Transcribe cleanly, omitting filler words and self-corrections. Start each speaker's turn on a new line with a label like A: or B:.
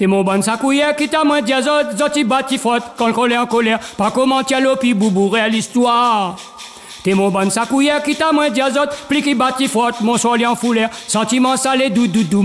A: T'es mon bonne sacouillère qui t'a moins dit zoti bati faute, quand colère en colère, pas comment t'y allo pi boubou à l'histoire. T'es mon bonne sacouillère qui t'a moins dit pli qui bati faute, mon soleil en foulère, sentiment salé doudou.